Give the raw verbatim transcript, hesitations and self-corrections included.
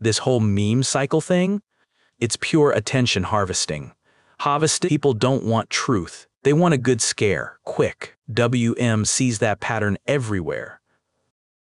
This whole meme cycle thing, it's pure attention harvesting. Harvest people don't want truth. They want a good scare, quick. W M sees that pattern everywhere.